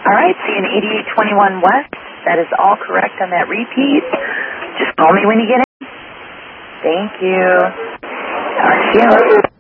All right, see you in 8821 West. That is all correct on that repeat. Just call me when you get in. Thank you. All right, see you.